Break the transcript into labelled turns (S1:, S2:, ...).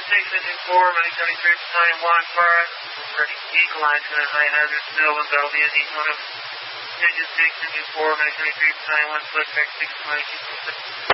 S1: engine 4, running 73, battalion 1, Forest. Ready to equalize to the high hazard still with Belvia, D1 of engine 6, engine 4, running 73, battalion 1, select track 6, 22,